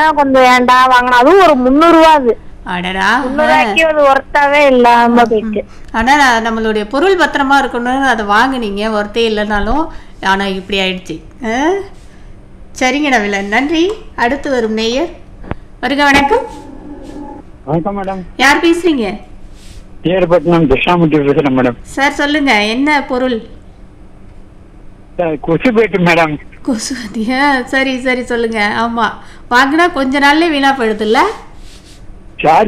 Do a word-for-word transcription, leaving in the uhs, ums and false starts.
தான் கொஞ்சம் ஏன்டா வாங்கினா, அதுவும் ஒரு முந்நூறு ரூபா. அது அடடா முந்நூறுவாய்க்கு அது ஒர்த்தாவே இல்லாம போயிட்டு. ஆனா நம்மளுடைய பொருள் பத்திரமா இருக்கணும்னு அதை வாங்குனீங்க, ஒருத்தே இல்லைனாலும். ஆனா இப்படி ஆயிடுச்சு. சரிங்க நவிலன், நன்றி. அடுத்து வரும் நேயர். வருக, வணக்கம். வணக்கம் மேடம். யார் பேசுறீங்க? தேர்பட்டினம் கிருஷ்ணாமூர்த்தி பேசுறேன் மேடம். சார் சொல்லுங்க, என்ன பொருள்? கொசுபேட்டு மேடம். கொசுவதியா? சரி சரி சொல்லுங்க. ஆமா, வாங்கினா கொஞ்ச நாள்ல வீணா போயிடுது இல்ல? சார்ஜ்